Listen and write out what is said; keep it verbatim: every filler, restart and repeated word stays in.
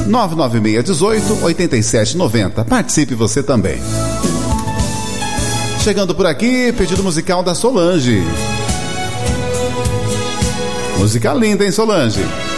nove nove seis um oito, oito sete nove zero. Participe você também. Chegando por aqui, pedido musical da Solange. Música linda, hein, Solange?